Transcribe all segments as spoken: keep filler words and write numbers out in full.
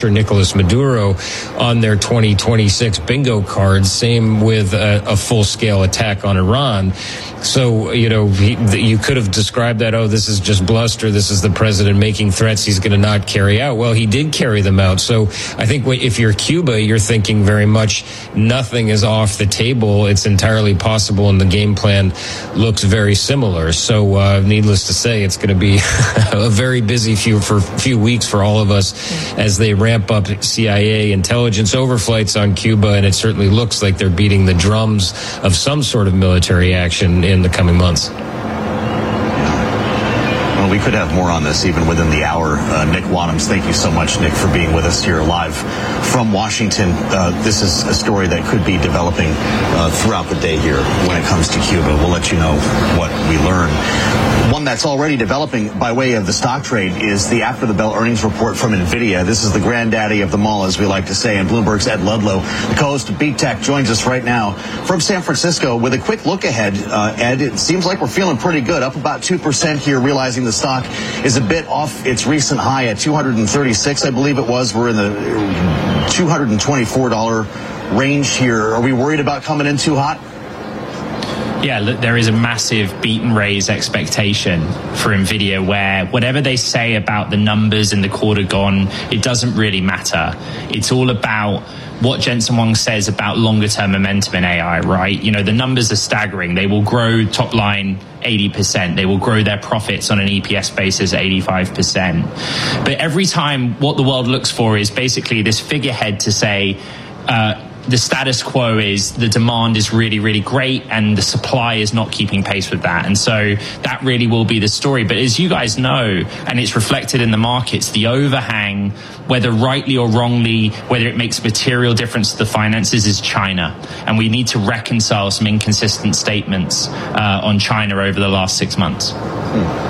Nicolas Maduro on their twenty twenty-six bingo cards. Same with a, a full-scale attack on Iran. So, you know, he, you could have described that, oh, this is just bluster. This is the president making threats he's going to not carry out. Well, he did carry them out. So I think if you're Cuba, you're thinking very much nothing is off the table. It's entirely possible, and the game plan looks very similar. So uh, needless to say, it's going to be a very busy few for few weeks for all of us as they ramp up C I A intelligence overflights on Cuba, and it certainly looks like they're beating the drums of some sort of military action in the coming months. Well, we could have more on this even within the hour. Uh, Nick Wadhams, thank you so much, Nick, for being with us here live from Washington. Uh, this is a story that could be developing uh, throughout the day here when it comes to Cuba. We'll let you know what we learn. One that's already developing by way of the stock trade is the after-the-bell earnings report from NVIDIA. This is the granddaddy of them all, as we like to say, and Bloomberg's Ed Ludlow, the co-host of Beat Tech, joins us right now from San Francisco with a quick look ahead. Uh, Ed, it seems like we're feeling pretty good, up about two percent here, realizing the stock is a bit off its recent high at two hundred thirty-six, I believe it was. We're in the two hundred twenty-four dollars range here. Are we worried about coming in too hot? Yeah, look, there is a massive beat and raise expectation for NVIDIA where whatever they say about the numbers in the quarter gone, it doesn't really matter. It's all about what Jensen Huang says about longer term momentum in A I, right? You know, the numbers are staggering. They will grow top line eighty percent. They will grow their profits on an E P S basis eighty-five percent. But every time what the world looks for is basically this figurehead to say, uh, the status quo is the demand is really, really great and the supply is not keeping pace with that. And so that really will be the story. But as you guys know, and it's reflected in the markets, the overhang, whether rightly or wrongly, whether it makes material difference to the finances, is China. And we need to reconcile some inconsistent statements uh, on China over the last six months. Hmm.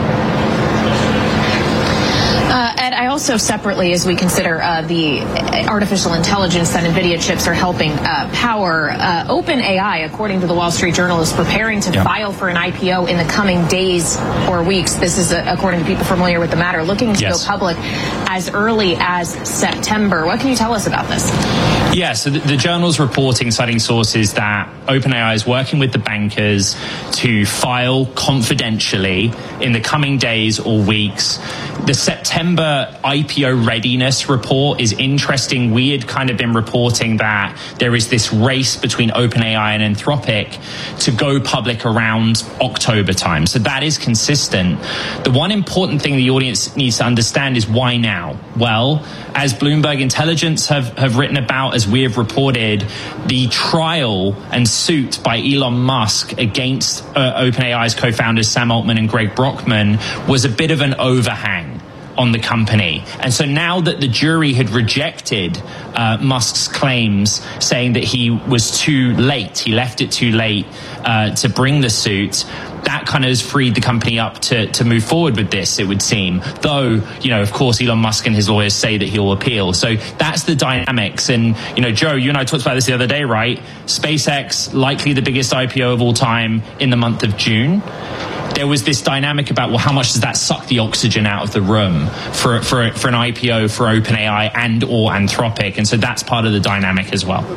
I also separately, as we consider uh, the artificial intelligence that NVIDIA chips are helping uh, power, uh, OpenAI, according to the Wall Street Journal, is preparing to yep. file for an I P O in the coming days or weeks. This is, uh, according to people familiar with the matter, looking to yes. go public as early as September. What can you tell us about this? Yeah, so the, the journal's reporting, citing sources, that OpenAI is working with the bankers to file confidentially in the coming days or weeks. The September I P O readiness report is interesting. We had kind of been reporting that there is this race between OpenAI and Anthropic to go public around October time. So that is consistent. The one important thing the audience needs to understand is why now? Well, as Bloomberg Intelligence have, have written about, as we have reported, the trial and suit by Elon Musk against uh, OpenAI's co-founders Sam Altman and Greg Brockman was a bit of an overhang on the company. And so now that the jury had rejected uh, Musk's claims, saying that he was too late, he left it too late uh, to bring the suit, that kind of has freed the company up to, to move forward with this, it would seem. Though, you know, of course, Elon Musk and his lawyers say that he'll appeal. So that's the dynamics. And, you know, Joe, you and I talked about this the other day, right? SpaceX, likely the biggest I P O of all time in the month of June. There was this dynamic about, well, how much does that suck the oxygen out of the room for for for an I P O for OpenAI and or Anthropic, and so that's part of the dynamic as well.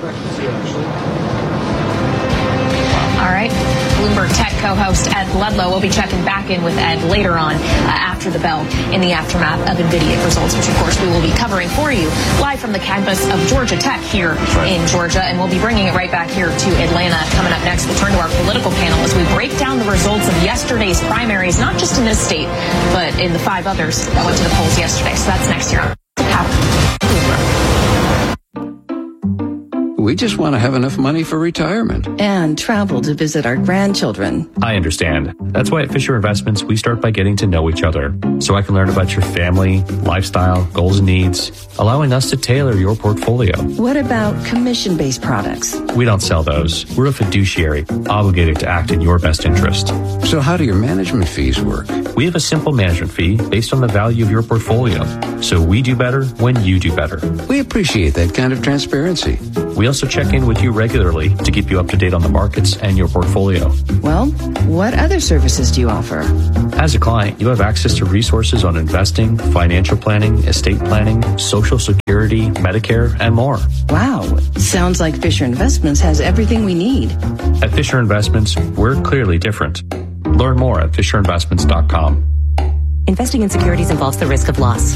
All right. Bloomberg Tech co-host Ed Ludlow will be checking back in with Ed later on uh, after the bell in the aftermath of NVIDIA results, which, of course, we will be covering for you live from the campus of Georgia Tech here right. in Georgia. And we'll be bringing it right back here to Atlanta. Coming up next, we'll turn to our political panel as we break down the results of yesterday's primaries, not just in this state, but in the five others that went to the polls yesterday. So that's next year. We just want to have enough money for retirement. And travel to visit our grandchildren. I understand. That's why at Fisher Investments, we start by getting to know each other. So I can learn about your family, lifestyle, goals and needs, allowing us to tailor your portfolio. What about commission-based products? We don't sell those. We're a fiduciary, obligated to act in your best interest. So how do your management fees work? We have a simple management fee based on the value of your portfolio. So we do better when you do better. We appreciate that kind of transparency. We also check in with you regularly to keep you up to date on the markets and your portfolio. Well, what other services do you offer? As a client, you have access to resources on investing, financial planning, estate planning, social security, Security, Medicare, and more. Wow. Sounds like Fisher Investments has everything we need. At Fisher Investments, we're clearly different. Learn more at fisher investments dot com. Investing in securities involves the risk of loss.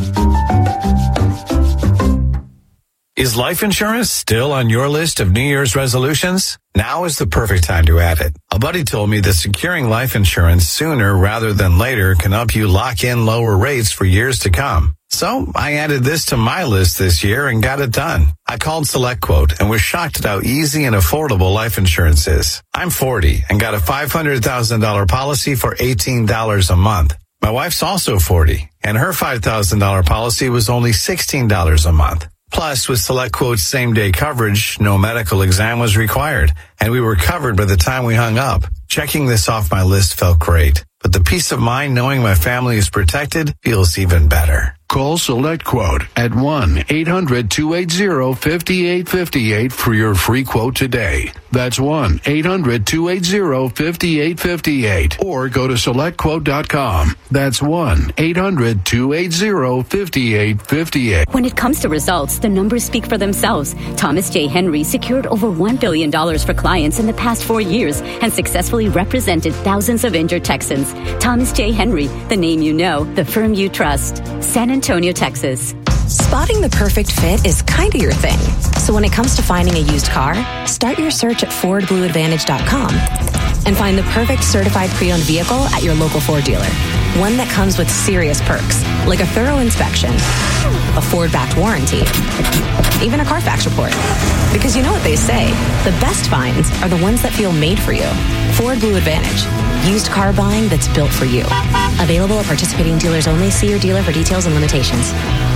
Is life insurance still on your list of New Year's resolutions? Now is the perfect time to add it. A buddy told me that securing life insurance sooner rather than later can help you lock in lower rates for years to come. So I added this to my list this year and got it done. I called SelectQuote and was shocked at how easy and affordable life insurance is. I'm forty and got a five hundred thousand dollars policy for eighteen dollars a month. My wife's also forty and her five thousand dollars policy was only sixteen dollars a month. Plus, with SelectQuote's same-day coverage, no medical exam was required, and we were covered by the time we hung up. Checking this off my list felt great, but the peace of mind knowing my family is protected feels even better. Call SelectQuote at one eight hundred two eight zero five eight five eight for your free quote today. That's one eight hundred two eight zero five eight five eight. Or go to select quote dot com. That's one eight hundred two eight zero five eight five eight. When it comes to results, the numbers speak for themselves. Thomas J. Henry secured over one billion dollars for clients in the past four years and successfully represented thousands of injured Texans. Thomas J. Henry, the name you know, the firm you trust. San Antonio, Texas. Spotting the perfect fit is kind of your thing. So when it comes to finding a used car, start your search at ford blue advantage dot com and find the perfect certified pre-owned vehicle at your local Ford dealer. One that comes with serious perks, like a thorough inspection, a Ford-backed warranty, even a Carfax report. Because you know what they say, the best finds are the ones that feel made for you. Ford Blue Advantage. Used car buying that's built for you. Available at participating dealers only. See your dealer for details and limitations.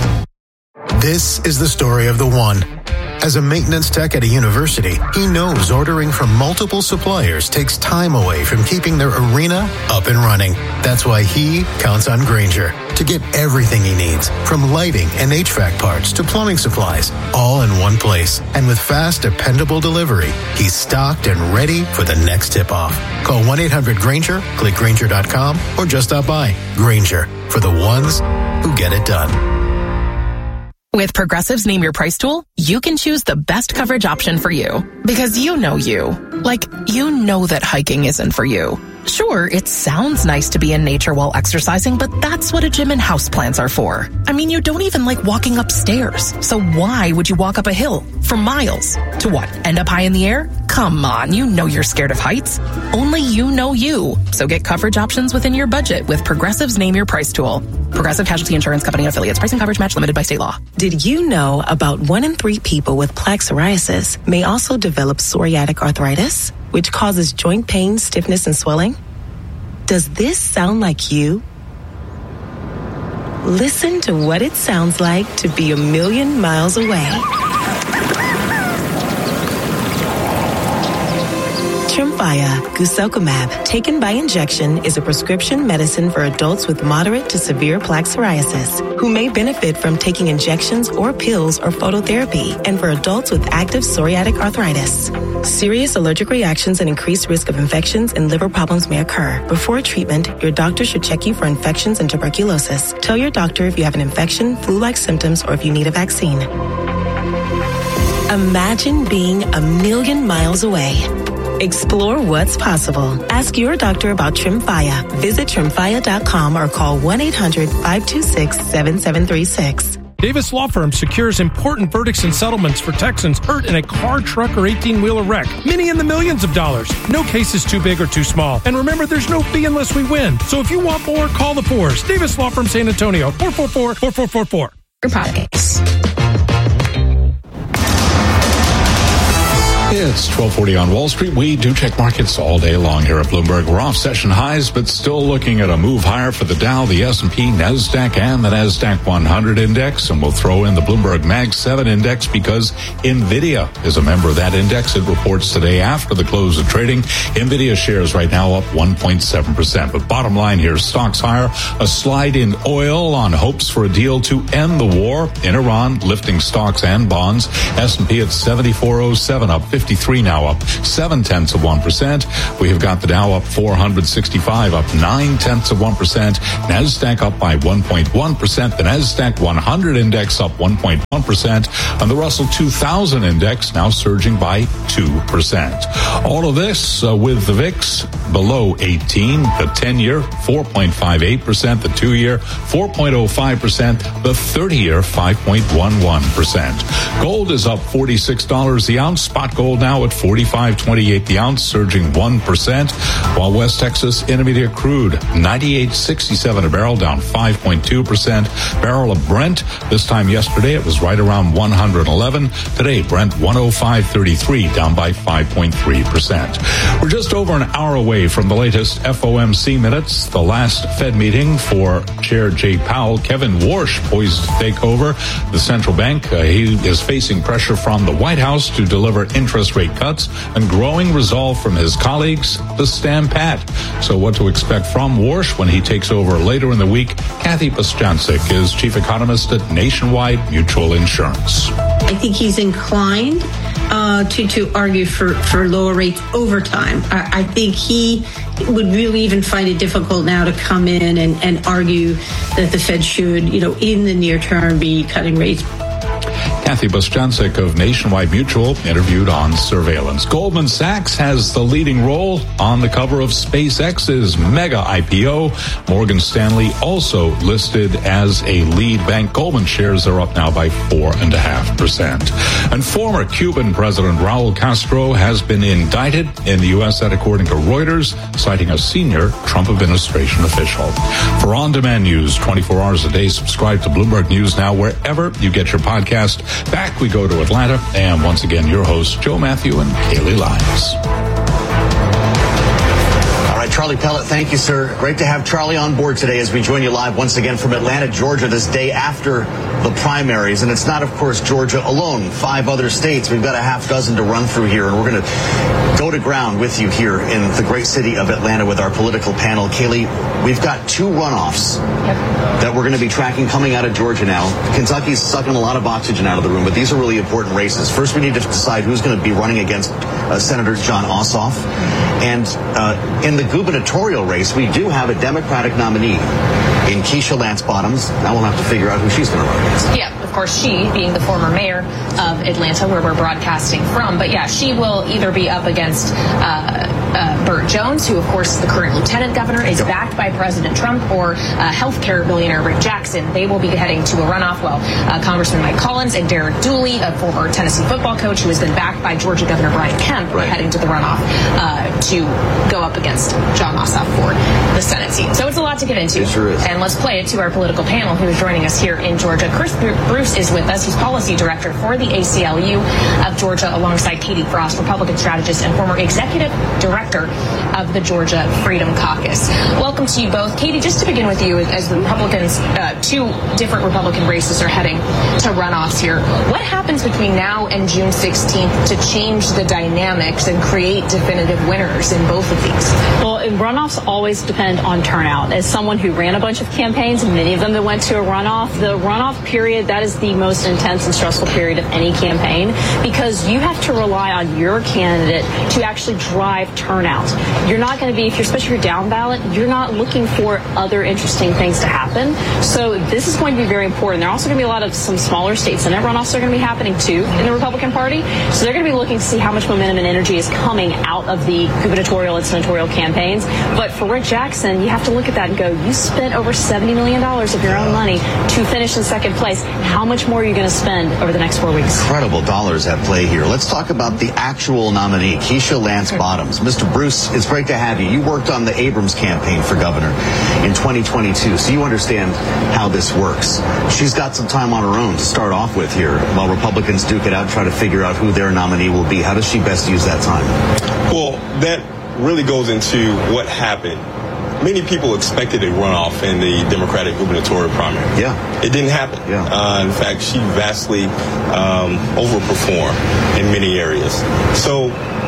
This is the story of the one. As a maintenance tech at a university, he knows ordering from multiple suppliers takes time away from keeping their arena up and running. That's why he counts on Grainger to get everything he needs, from lighting and H V A C parts to plumbing supplies, all in one place. And with fast, dependable delivery, he's stocked and ready for the next tip-off. Call one eight hundred Grainger, click Grainger dot com, or just stop by. Grainger, for the ones who get it done. With Progressive's Name Your Price tool, you can choose the best coverage option for you. Because you know you. Like, you know that hiking isn't for you. Sure, it sounds nice to be in nature while exercising, but that's what a gym and houseplants are for. I mean, you don't even like walking upstairs. So why would you walk up a hill for miles? To what, end up high in the air? Come on, you know you're scared of heights. Only you know you. So get coverage options within your budget with Progressive's Name Your Price tool. Progressive Casualty Insurance Company and affiliates. Price and coverage match limited by state law. Did you know about one in three people with plaque psoriasis may also develop psoriatic arthritis, which causes joint pain, stiffness, and swelling? Does this sound like you? Listen to what it sounds like to be a million miles away. Tremfya guselkumab, taken by injection, is a prescription medicine for adults with moderate to severe plaque psoriasis who may benefit from taking injections or pills or phototherapy, and for adults with active psoriatic arthritis. Serious allergic reactions and increased risk of infections and liver problems may occur. Before treatment, your doctor should check you for infections and tuberculosis. Tell your doctor if you have an infection, flu-like symptoms, or if you need a vaccine. Imagine being a million miles away. Explore what's possible. Ask your doctor about Tremfya. Visit tremfya dot com or call one eight hundred five two six seven seven three six. Davis Law Firm secures important verdicts and settlements for Texans hurt in a car, truck, or eighteen-wheeler wreck. Many in the millions of dollars. No case is too big or too small. And remember, there's no fee unless we win. So if you want more, call the fours. Davis Law Firm San Antonio, four four four, four four four four. Your politics. It's twelve forty on Wall Street. We do check markets all day long here at Bloomberg. We're off session highs, but still looking at a move higher for the Dow, the S and P, NASDAQ, and the NASDAQ one hundred index. And we'll throw in the Bloomberg Mag seven index because NVIDIA is a member of that index. It reports today after the close of trading. NVIDIA shares right now up one point seven percent. But bottom line here, stocks higher. A slide in oil on hopes for a deal to end the war in Iran, lifting stocks and bonds. S and P at seventy-four oh seven, up fifty. fifty-three now up seven tenths of one percent. We have got the Dow up four hundred sixty-five, up nine tenths of one percent. NASDAQ up by one point one percent. The NASDAQ one hundred index up one point one percent. And the Russell two thousand index now surging by two percent. All of this uh, with the V I X below eighteen, the ten-year four point five eight percent, the two-year four point oh five percent, the thirty-year five point one one percent. Gold is up forty-six dollars the ounce. Spot gold now at forty-five twenty-eight the ounce, surging one percent, while West Texas Intermediate crude ninety-eight sixty-seven a barrel, down five point two percent. Barrel of Brent, this time yesterday it was right around one hundred eleven. Today Brent one oh five thirty-three, down by five point three percent. We're just over an hour away from the latest F O M C minutes, the last Fed meeting for Chair Jay Powell. Kevin Warsh poised to take over the central bank. Uh, he is facing pressure from the White House to deliver interest rate cuts and growing resolve from his colleagues to stand pat. So what to expect from Warsh when he takes over later in the week? Kathy Bostjancic is chief economist at Nationwide Mutual Insurance. I think he's inclined uh, to to argue for, for lower rates over time. I, I think he would really even find it difficult now to come in and, and argue that the Fed should, you know, in the near term be cutting rates. Kathy Bostjancic of Nationwide Mutual interviewed on surveillance. Goldman Sachs has the leading role on the cover of SpaceX's mega I P O. Morgan Stanley also listed as a lead bank. Goldman shares are up now by four and a half percent. And former Cuban President Raul Castro has been indicted in the U S, that according to Reuters, citing a senior Trump administration official. For on-demand news twenty-four hours a day, subscribe to Bloomberg News Now wherever you get your podcast. Back we go to Atlanta, and once again, your hosts, Joe Matthew and Kaylee Lyons. All right, Charlie Pellet, thank you, sir. Great to have Charlie on board today as we join you live once again from Atlanta, Georgia, this day after the primaries. And it's not, of course, Georgia alone. Five other states. We've got a half dozen to run through here, and we're going to go to ground with you here in the great city of Atlanta with our political panel. Kaylee, we've got two runoffs yep. that we're going to be tracking coming out of Georgia now. Kentucky's sucking a lot of oxygen out of the room, but these are really important races. First, we need to decide who's going to be running against uh, Senator Jon Ossoff. And uh, in the gubernatorial race, we do have a Democratic nominee in Keisha Lance Bottoms. Now we'll have to figure out who she's going to run against. Yeah, of course, she being the former mayor of Atlanta, where we're broadcasting from. But yeah, she will either be up against uh, uh, Burt Jones, who, of course, is the current lieutenant governor, is yep. backed by President Trump, or uh, healthcare billionaire Rick Jackson. They will be heading to a runoff. Well, uh, Congressman Mike Collins and Derek Dooley, a former Tennessee football coach who has been backed by Georgia Governor Brian Kemp, right. are heading to the runoff uh, to go up against Jon Ossoff for the Senate seat. So it's a lot to get into. It sure is. And let's play it to our political panel who is joining us here in Georgia. Chris Bruce is with us. He's policy director for the A C L U of Georgia, alongside Katie Frost, Republican strategist and former executive director of the Georgia Freedom Caucus. Welcome to you both. Katie, just to begin with you, as the Republicans, uh, two different Republican races are heading to runoffs here. What happens between now and June sixteenth to change the dynamics and create definitive winners in both of these? Well, runoffs always depend on turnout. As someone who ran a bunch of campaigns, many of them that went to a runoff, the runoff period, that is the most intense and stressful period of any campaign, because you have to rely on your candidate to actually drive turnout. You're not going to be, if you're, especially if you're down ballot, you're not looking for other interesting things to happen. So this is going to be very important. There are also going to be a lot of some smaller states, and runoffs are going to be happening too in the Republican Party. So they're going to be looking to see how much momentum and energy is coming out of the gubernatorial and senatorial campaigns. But for Rick Jackson, you have to look at that and go, you spent over seventy million dollars of your own money to finish in second place. How much more are you going to spend over the next four weeks? Incredible dollars at play here. Let's talk about the actual nominee, Keisha Lance Bottoms. Mister Bruce, it's great to have you. You worked on the Abrams campaign for governor in twenty twenty-two, so you understand how this works. She's got some time on her own to start off with here while Republicans duke it out, try to figure out who their nominee will be. How does she best use that time? Well, that really goes into what happened. Many people expected a runoff in the Democratic gubernatorial primary. Yeah. It didn't happen. Yeah. Uh, in fact, she vastly um, overperformed in many areas. So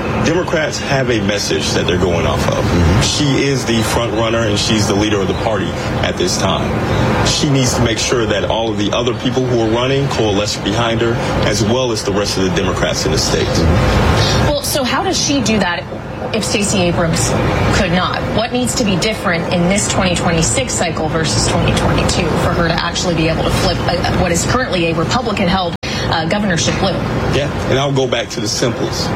Democrats have a message that they're going off of. Mm-hmm. She is the front runner and she's the leader of the party at this time. She needs to make sure that all of the other people who are running coalesce behind her, as well as the rest of the Democrats in the state. Well, so how does she do that if Stacey Abrams could not? What needs to be different in this twenty twenty-six cycle versus twenty twenty-two for her to actually be able to flip uh, what is currently a Republican-held uh, governorship blue? Yeah, and I'll go back to the simplest.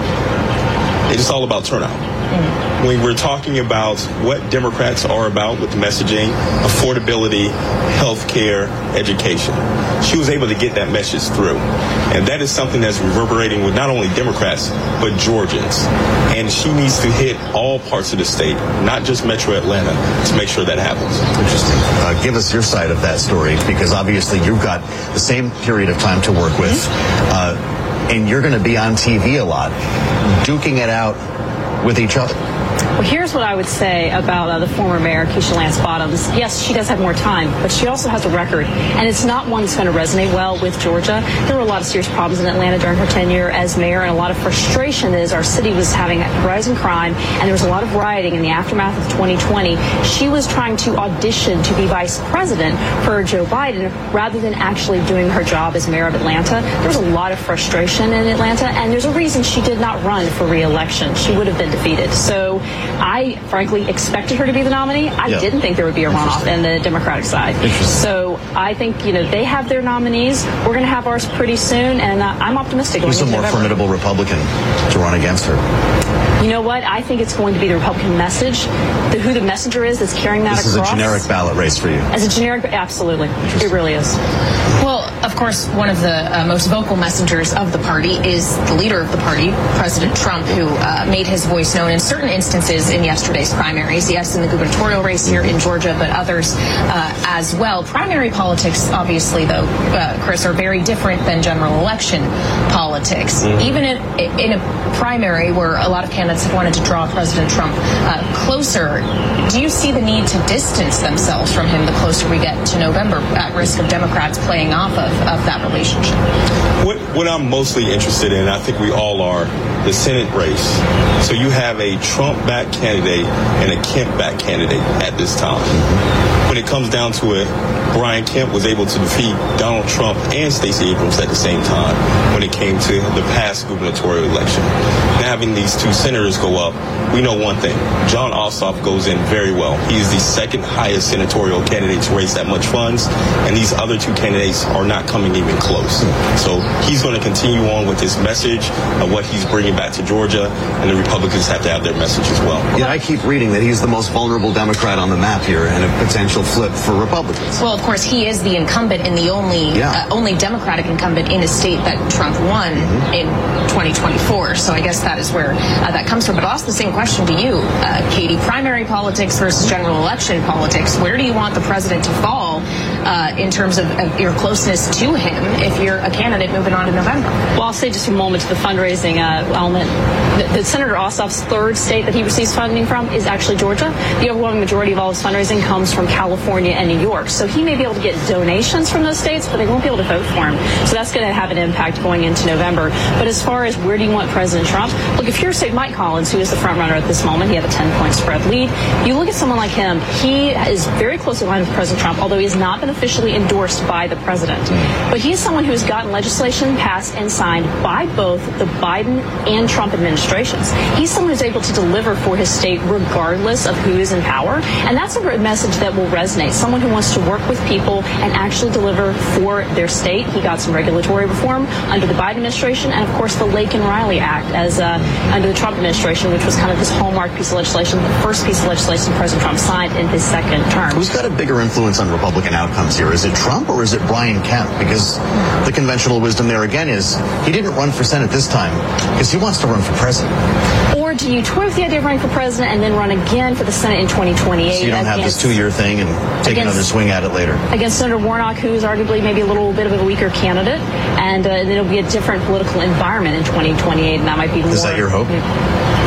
It's all about turnout. Mm-hmm. When we're talking about what Democrats are about with messaging, affordability, health care, education, she was able to get that message through. And that is something that's reverberating with not only Democrats, but Georgians. And she needs to hit all parts of the state, not just Metro Atlanta, to make sure that happens. Interesting. Uh, give us your side of that story, because obviously you've got the same period of time to work with. Mm-hmm. Uh, and you're going to be on T V a lot, duking it out with each other. Well, here's what I would say about uh, the former mayor, Keisha Lance Bottoms. Yes, she does have more time, but she also has a record, and it's not one that's going to resonate well with Georgia. There were a lot of serious problems in Atlanta during her tenure as mayor, and a lot of frustration as our city was having rising crime, and there was a lot of rioting in the aftermath of twenty twenty. She was trying to audition to be vice president for Joe Biden rather than actually doing her job as mayor of Atlanta. There was a lot of frustration in Atlanta, and there's a reason she did not run for re-election. She would have been defeated. So I, frankly, expected her to be the nominee. I yeah. didn't think there would be a runoff in the Democratic side. So I think, you know, they have their nominees. We're going to have ours pretty soon, and uh, I'm optimistic. Who's a more November. formidable Republican to run against her? You know what? I think it's going to be the Republican message, the, who the messenger is that's carrying that this across. This is a generic ballot race for you. As a generic, absolutely. It really is. Well, of course, one of the uh, most vocal messengers of the party is the leader of the party, President Trump, who uh, made his voice known in certain instances in yesterday's primaries. Yes, in the gubernatorial race here in Georgia, but others uh, as well. Primary politics, obviously, though, uh, Chris, are very different than general election politics. Mm-hmm. Even in, in a primary where a lot of candidates have wanted to draw President Trump uh, closer, do you see the need to distance themselves from him the closer we get to November, at risk of Democrats playing off of, of that relationship? What, what I'm mostly interested in, I think we all are, the Senate race. So you have a Trump-backed candidate and a Kemp-backed candidate at this time. When it comes down to it, Brian Kemp was able to defeat Donald Trump and Stacey Abrams at the same time when it came to the past gubernatorial election. Now having these two senators go up, we know one thing. Jon Ossoff goes in very well. He is the second highest senatorial candidate to raise that much funds, and these other two candidates are not coming even close. So he's going to continue on with his message of what he's bringing back to Georgia, and the Republicans have to have their message as well. Yeah, I keep reading that he's the most vulnerable Democrat on the map here and a potential flip for Republicans. Well, of course, he is the incumbent and the only yeah. uh, only Democratic incumbent in a state that Trump won mm-hmm. in twenty twenty-four. So I guess that is where uh, that comes from. But also the same question to you, uh, Katie. Primary politics versus general election politics. Where do you want the president to fall uh, in terms of, of your closeness to him if you're a candidate moving on to November? Well, I'll say just a moment to the fundraising uh, element. The, the Senator Ossoff's third state that he receives funding from is actually Georgia. The overwhelming majority of all his fundraising comes from California and New York. So he may be able to get donations from those states, but they won't be able to vote for him. So that's going to have an impact going into November. But as far as where do you want President Trump? Look, if you're, say, Mike Collins, who is the front runner at this moment, he had a ten-point spread lead. You look at someone like him, he is very closely aligned with President Trump, although he has not been officially endorsed by the president. But he is someone who has gotten legislation passed and signed by both the Biden and Trump administrations. He's someone who's able to deliver for his state regardless of who is in power. And that's a message that will resonate. Someone who wants to work with people and actually deliver for their state. He got some regulatory reform under the Biden administration and, of course, the Lake and Riley Act as uh, under the Trump administration, which was kind of his hallmark piece of legislation, the first piece of legislation President Trump signed in his second term. Who's got a bigger influence on Republican outcomes here? Is it Trump or is it Brian Kemp? Because the conventional wisdom there again is he didn't run for Senate this time because he wants to run for president. Or do you toy with the idea of running for president and then run again for the Senate in twenty twenty-eight? So you don't have this two-year thing and take against, another swing at it later. Against Senator Warnock, who is arguably maybe a little bit of a weaker candidate, and uh, then it'll be a different political environment in twenty twenty-eight, and that might be more. Is that your hope? You know,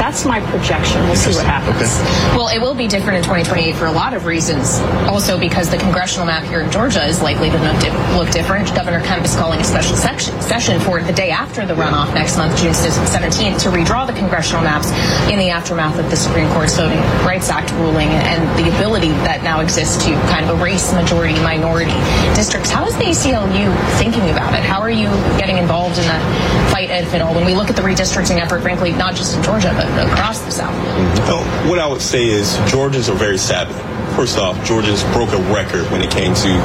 That's my projection. We'll see what happens. Okay. Well, it will be different in twenty twenty-eight for a lot of reasons. Also because the congressional map here in Georgia is likely to look, di- look different. Governor Kemp is calling a special section, session for the day after the runoff next month, June seventeenth, to redraw the congressional maps in the aftermath of the Supreme Court's Voting Rights Act ruling and the ability that now exists to kind of erase majority minority districts. How is the A C L U thinking about it? How are you getting involved in that fight, if at all? When we look at the redistricting effort, frankly, not just in Georgia, but across the South. Mm-hmm. Well, what I would say is Georgians are very savvy. First off, Georgians broke a record when it came to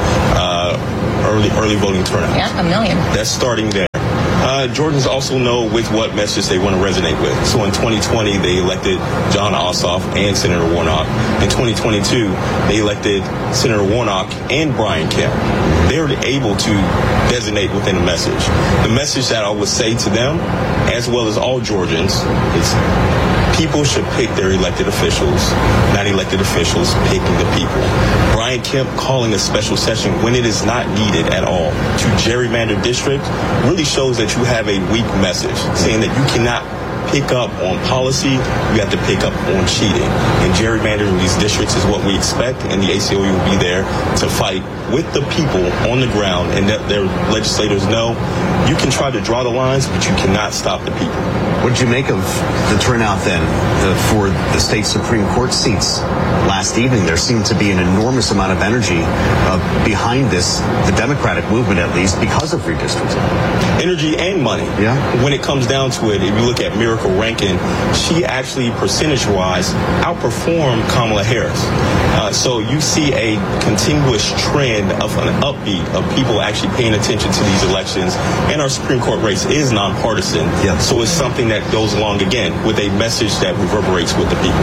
uh, early early voting turnout. Yeah, a million. That's starting there. Uh, Georgians also know with what message they want to resonate with. So in twenty twenty, they elected Jon Ossoff and Senator Warnock. In twenty twenty-two, they elected Senator Warnock and Brian Kemp. They were able to designate within a message. The message that I would say to them, as well as all Georgians, is people should pick their elected officials, not elected officials picking the people. Brian Kemp calling a special session when it is not needed at all to gerrymander district really shows that you have a weak message, saying that you cannot pick up on policy, you have to pick up on cheating. And gerrymandering these districts is what we expect, and the A C L U will be there to fight with the people on the ground and let their legislators know you can try to draw the lines, but you cannot stop the people. What did you make of the turnout then uh, for the state Supreme Court seats last evening? There seemed to be an enormous amount of energy uh, behind this, the Democratic movement at least, because of redistricting. Energy and money. Yeah. When it comes down to it, if you look at Miracle Rankin, she actually percentage-wise outperformed Kamala Harris. Uh, so you see a continuous trend of an upbeat of people actually paying attention to these elections, and our Supreme Court race is nonpartisan. Yeah. So it's something that goes along again with a message that reverberates with the people.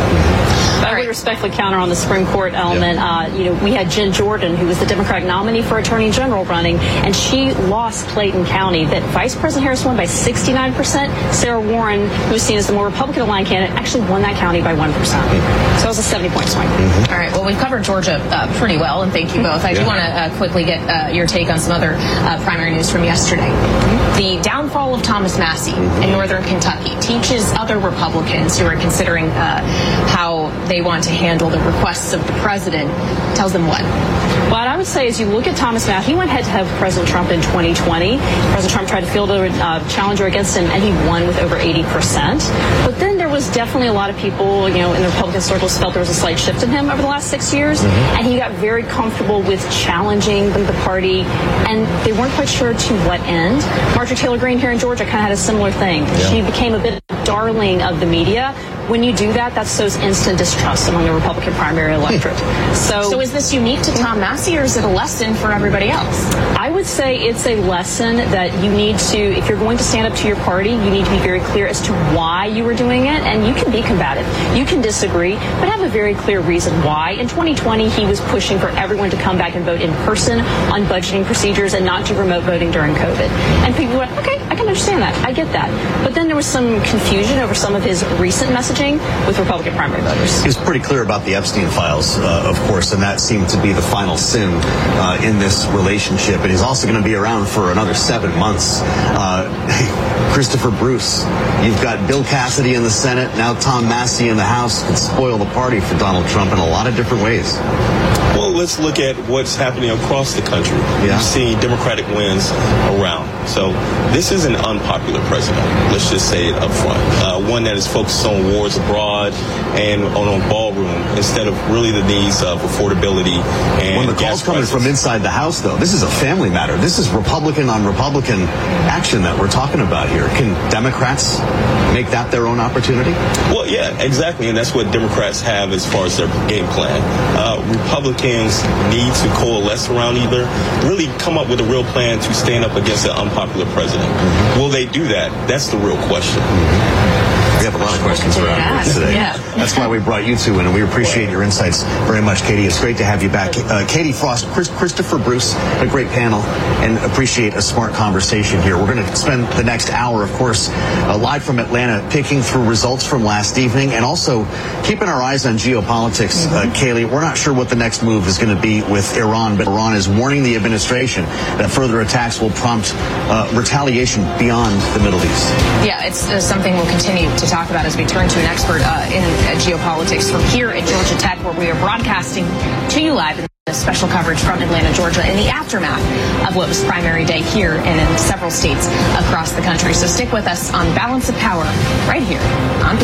I would respectfully counter on the Supreme Court element. Yeah. Uh, you know, we had Jen Jordan, who was the Democratic nominee for Attorney General, running, and she lost Clayton County. That Vice President Harris won by sixty-nine percent. Sarah Warren, who was seen as the more Republican-aligned candidate, actually won that county by one percent. So it was a seventy-point swing. Mm-hmm. All right. Well, we've covered Georgia uh, pretty well, and thank you both. I yeah. do want to uh, quickly get uh, your take on some other uh, primary news from yesterday. Mm-hmm. The downfall of Thomas Massie mm-hmm. in northern Kentucky teaches other Republicans who are considering uh, how they want to handle the requests of the president, tells them what? What I would say is you look at Thomas Massie. He went head-to-head with President Trump in twenty twenty. President Trump tried to field a uh, challenger against him, and he won with over eighty percent. But then there was definitely a lot of people, you know, in the Republican circles felt there was a slight shift in him over the last six years, mm-hmm. and he got very comfortable with challenging the party, and they weren't quite sure to what end. Marjorie Taylor Greene here in Georgia kind of had a similar thing. Yeah. She became a bit of a darling of the media. When you do that, that sows instant distrust among the Republican primary electorate. So, so is this unique to Tom Massie, or is it a lesson for everybody else? I would say it's a lesson that you need to, if you're going to stand up to your party, you need to be very clear as to why you were doing it, and you can be combative. You can disagree, but have a very clear reason why. In twenty twenty, he was pushing for everyone to come back and vote in person on budgeting procedures and not do remote voting during COVID. And people were like, okay, I can understand that. I get that. But then there was some confusion over some of his recent messaging with Republican primary voters. He was pretty clear about the Epstein files, uh, of course, and that seemed to be the final sin uh, in this relationship. And he's also going to be around for another seven months. Uh, Christopher Bruce, you've got Bill Cassidy in the Senate, now Tom Massie in the House. Could spoil the party for Donald Trump in a lot of different ways. Well, let's look at what's happening across the country. Yeah. We've seen Democratic wins around. So this is an unpopular president. Let's just say it up front. Uh, one that is focused on wars abroad and on, on ballroom instead of really the needs of affordability and when the calls coming prices. From inside the House, though, this is a family matter. This is Republican on Republican action that we're talking about here. Can Democrats make that their own opportunity? Well, yeah, exactly. And that's what Democrats have as far as their game plan. Uh, Republicans need to coalesce around either, really come up with a real plan to stand up against an unpopular president. Mm-hmm. Will they do that? That's the real question. Mm-hmm. We have a lot of questions around here today. Yeah. That's why we brought you two in, and we appreciate your insights very much, Katie. It's great to have you back. Uh, Katie Frost, Chris, Christopher Bruce, a great panel, and appreciate a smart conversation here. We're going to spend the next hour, of course, uh, live from Atlanta, picking through results from last evening, and also keeping our eyes on geopolitics. Mm-hmm. Uh, Kaylee, we're not sure what the next move is going to be with Iran, but Iran is warning the administration that further attacks will prompt uh, retaliation beyond the Middle East. Yeah, it's uh, something we'll continue to talk talk about as we turn to an expert uh, in uh, geopolitics from here at Georgia Tech, where we are broadcasting to you live in the special coverage from Atlanta, Georgia, in the aftermath of what was primary day here and in several states across the country. So stick with us on Balance of Power right here on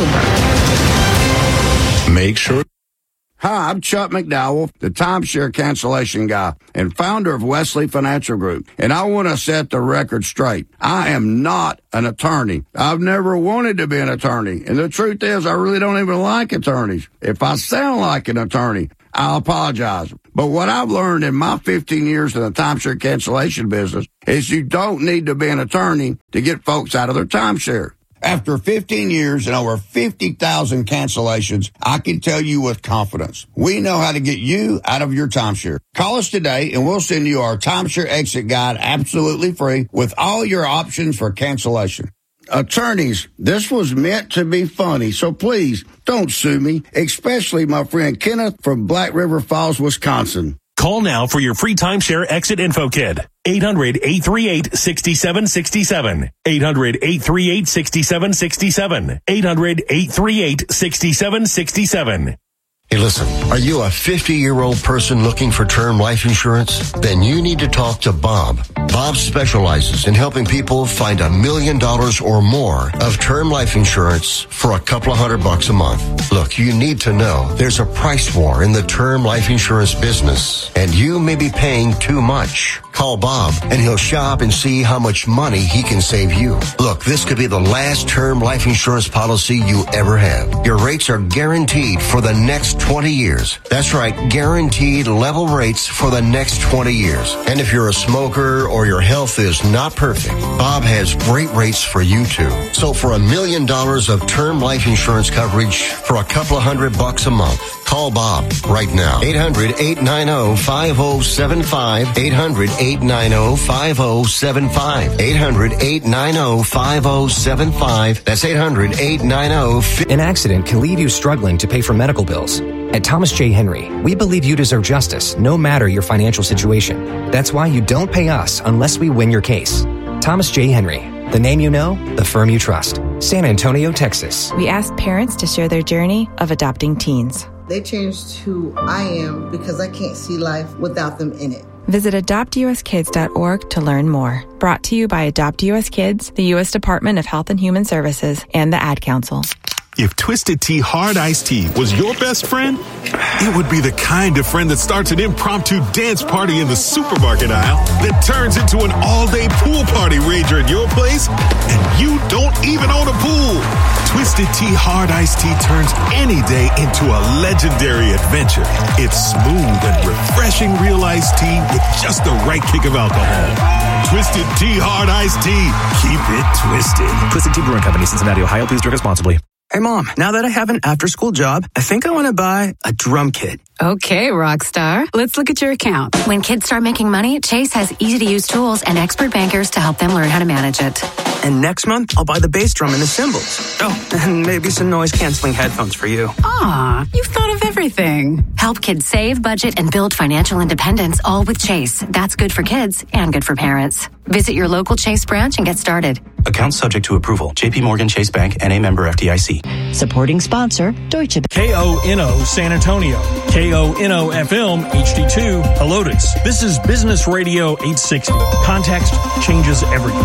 Bloomberg. Make sure. Hi, I'm Chuck McDowell, the timeshare cancellation guy and founder of Wesley Financial Group. And I want to set the record straight. I am not an attorney. I've never wanted to be an attorney. And the truth is, I really don't even like attorneys. If I sound like an attorney, I apologize. But what I've learned in my fifteen years in the timeshare cancellation business is you don't need to be an attorney to get folks out of their timeshare. After fifteen years and over fifty thousand cancellations, I can tell you with confidence, we know how to get you out of your timeshare. Call us today and we'll send you our timeshare exit guide absolutely free with all your options for cancellation. Attorneys, this was meant to be funny, so please don't sue me, especially my friend Kenneth from Black River Falls, Wisconsin. Call now for your free timeshare exit info kit. eight hundred, eight three eight, six seven six seven. eight hundred, eight three eight, six seven six seven. eight hundred, eight three eight, six seven six seven. Hey, listen, are you a fifty-year-old person looking for term life insurance? Then you need to talk to Bob. Bob specializes in helping people find a million dollars or more of term life insurance for a couple of hundred bucks a month. Look, you need to know there's a price war in the term life insurance business, and you may be paying too much. Call Bob, and he'll shop and see how much money he can save you. Look, this could be the last term life insurance policy you ever have. Your rates are guaranteed for the next twenty years. That's right, guaranteed level rates for the next twenty years. And if you're a smoker or your health is not perfect, Bob has great rates for you too. So for a million dollars of term life insurance coverage for a couple of hundred bucks a month, call Bob right now. eight hundred, eight nine zero, five zero seven five. eight hundred, eight nine zero, five zero seven five. eight hundred, eight nine zero, five zero seven five. That's eight hundred, eight nine zero. An accident can leave you struggling to pay for medical bills. At Thomas J. Henry, we believe you deserve justice no matter your financial situation. That's why you don't pay us unless we win your case. Thomas J. Henry, the name you know, the firm you trust. San Antonio, Texas. We asked parents to share their journey of adopting teens. They changed who I am because I can't see life without them in it. Visit adopt u s kids dot org to learn more. Brought to you by Adopt U S Kids, the U S Department of Health and Human Services, and the Ad Council. If Twisted Tea Hard Iced Tea was your best friend, it would be the kind of friend that starts an impromptu dance party in the supermarket aisle that turns into an all-day pool party rager at your place, and you don't even own a pool. Twisted Tea Hard Iced Tea turns any day into a legendary adventure. It's smooth and refreshing real iced tea with just the right kick of alcohol. Twisted Tea Hard Iced Tea. Keep it twisted. Twisted Tea Brewing Company, Cincinnati, Ohio. Please drink responsibly. Hey, Mom, now that I have an after-school job, I think I want to buy a drum kit. Okay, Rockstar. Let's look at your account. When kids start making money, Chase has easy-to-use tools and expert bankers to help them learn how to manage it. And next month, I'll buy the bass drum and the cymbals. Oh, and maybe some noise-canceling headphones for you. Aw, you've thought of everything. Help kids save, budget, and build financial independence, all with Chase. That's good for kids and good for parents. Visit your local Chase branch and get started. Account subject to approval. J P Morgan Chase Bank, N A member F D I C. Supporting sponsor, Deutsche Bank. K O N O San Antonio. K O N O F M H D two Helotes. This is Business Radio eight sixty. Context changes everything.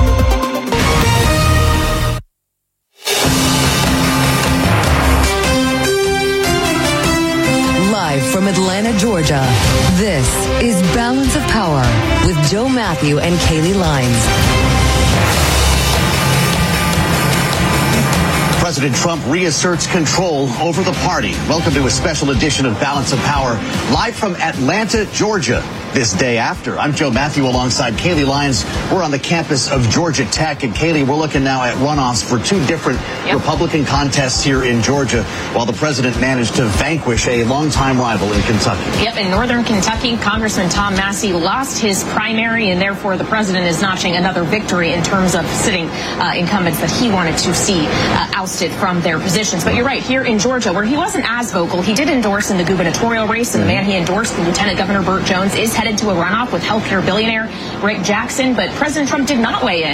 From Atlanta, Georgia, this is Balance of Power with Joe Matthew and Kaylee Lines. President Trump reasserts control over the party. Welcome to a special edition of Balance of Power, live from Atlanta, Georgia, this day after. I'm Joe Matthew alongside Kaylee Lyons. We're on the campus of Georgia Tech. And Kaylee, we're looking now at runoffs for two different yep. Republican contests here in Georgia, while the president managed to vanquish a longtime rival in Kentucky. Yep, in northern Kentucky, Congressman Tom Massie lost his primary, and therefore the president is notching another victory in terms of sitting uh, incumbents that he wanted to see uh, ousted from their positions. But you're right, here in Georgia, where he wasn't as vocal, he did endorse in the gubernatorial race, and the man he endorsed, Lieutenant Governor Burt Jones, is headed to a runoff with healthcare billionaire Rick Jackson. But President Trump did not weigh in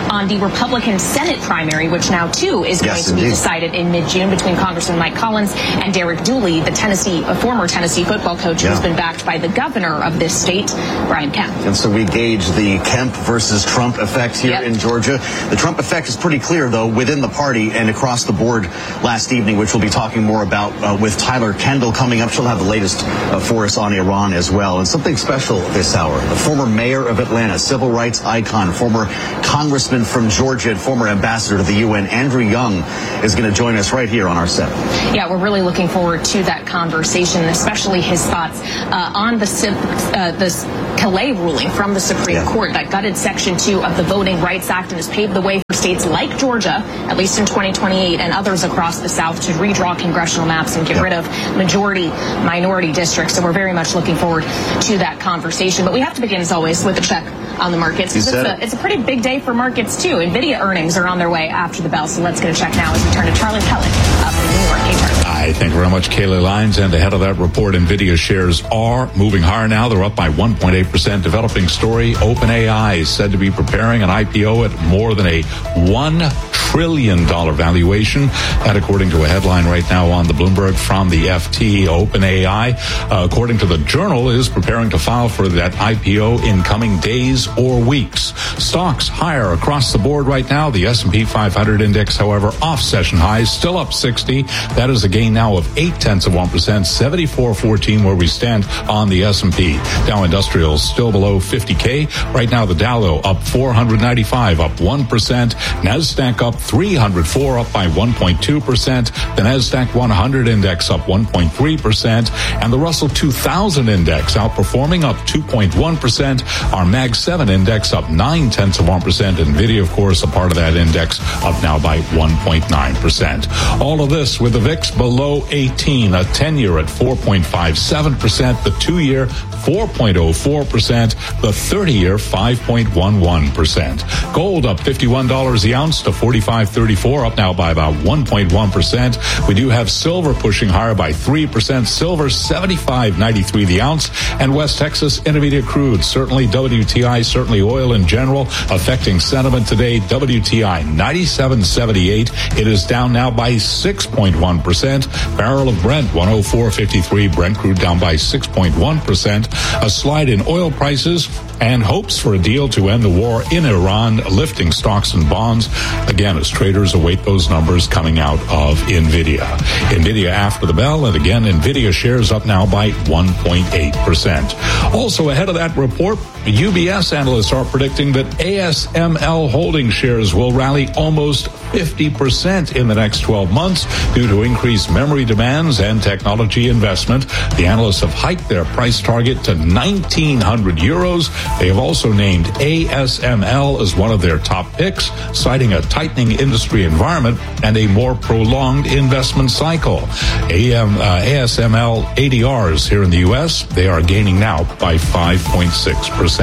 on the Republican Senate primary, which now, too, is going yes, to indeed. be decided in mid-June between Congressman Mike Collins and Derek Dooley, the Tennessee, a former Tennessee football coach yeah. who's been backed by the governor of this state, Brian Kemp. And so we gauge the Kemp versus Trump effect here yep. in Georgia. The Trump effect is pretty clear, though, within the party and across the board last evening, which we'll be talking more about uh, with Tyler Kendall coming up. She'll have the latest uh, for us on Iran as well. And something special this hour. The former mayor of Atlanta, civil rights icon, former congressman from Georgia and former ambassador to the U N, Andrew Young, is going to join us right here on our set. Yeah, we're really looking forward to that conversation, especially his thoughts uh, on the uh, this Calais ruling from the Supreme yeah. Court that gutted Section two of the Voting Rights Act and has paved the way for states like Georgia, at least in twenty twenty-eight, and others across the South to redraw congressional maps and get yep. rid of majority minority districts. So we're very much looking forward to that conversation. But we have to begin, as always, with a check on the markets. It's a, it's a pretty big day for markets, too. NVIDIA earnings are on their way after the bell. So let's get a check now as we turn to Charlie Pellet up in New York. Hey, Charlie. Hi, thank you very much, Kaylee Lyons. And ahead of that report, NVIDIA shares are moving higher now. They're up by one point eight percent. Developing story, OpenAI is said to be preparing an I P O at more than a one trillion dollars valuation. That, according to a headline right now on the Bloomberg from the F T. OpenAI, uh, according to the Journal, is preparing to file for that I P O in coming days or weeks. Stocks higher across the board right now. The S and P five hundred index, however, off session highs, still up sixty. That is a gain now of eight tenths of one percent, seventy-four fourteen where we stand on the S and P. Dow Industrials still below fifty K. Right now, the Dow though up four hundred ninety-five, up one percent. NASDAQ up three hundred four, up by one point two percent. The NASDAQ one hundred index up one point three percent. And the Russell two thousand index outperforming, up two point one percent. Our Mag seven index up nine tenths of one percent. NVIDIA, of course, a part of that index, up now by one point nine percent. All of this with the V I X below eighteen, a ten-year at four point five seven percent, the two-year four point oh four percent, the thirty-year five point one one percent. Gold up fifty-one dollars the ounce to forty-five thirty-four, up now by about one point one percent. We do have silver pushing higher by three percent. Silver seventy-five ninety-three the ounce. And West Texas Intermediate crude, certainly W T I, certainly oil in general, affecting sentiment today. W T I ninety-seven seventy-eight. It is down now by six point one percent. Barrel of Brent one oh four fifty-three. Brent crude down by six point one percent. A slide in oil prices and hopes for a deal to end the war in Iran, lifting stocks and bonds, again, as traders await those numbers coming out of NVIDIA. NVIDIA after the bell, and again, NVIDIA shares up now by one point eight percent. Also ahead of that report, U B S analysts are predicting that A S M L holding shares will rally almost fifty percent in the next twelve months due to increased memory demands and technology investment. The analysts have hiked their price target to nineteen hundred euros. They have also named A S M L as one of their top picks, citing a tightening industry environment and a more prolonged investment cycle. A M, uh, A S M L A D Rs here in the U S, they are gaining now by five point six percent.